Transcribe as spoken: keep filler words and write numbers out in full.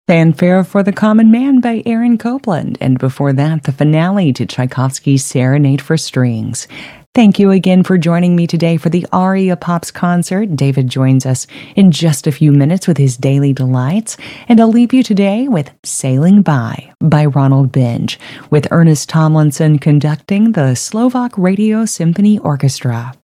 Fanfare for the Common Man by Aaron Copland, and before that, the finale to Tchaikovsky's Serenade for Strings. Thank you again for joining me today for the Aria Pops concert. David joins us in just a few minutes with his daily delights, and I'll leave you today with Sailing By by Ronald Binge, with Ernest Tomlinson conducting the Slovak Radio Symphony Orchestra.